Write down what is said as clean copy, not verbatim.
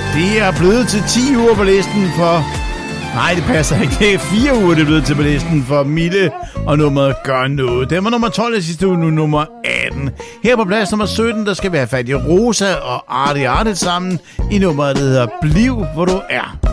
Det er blevet til 10 uger på listen for... Nej, det passer ikke. Det er 4 uger, det er blevet til på listen for Mille og nummeret Gør Noget. Det var nummer 12 i sidste uge, nu nummer 18. Her på plads nummer 17, der skal vi have fat i Rosa og Artie sammen i nummeret, der hedder Bliv, hvor du er.